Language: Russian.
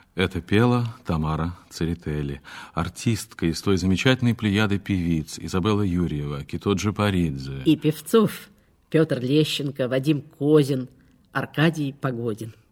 Это пела Тамара Церетели, артистка из той замечательной плеяды певиц Изабелла Юрьева, Кито Джапаридзе. И певцов Петр Лещенко, Вадим Козин, Аркадий Погодин.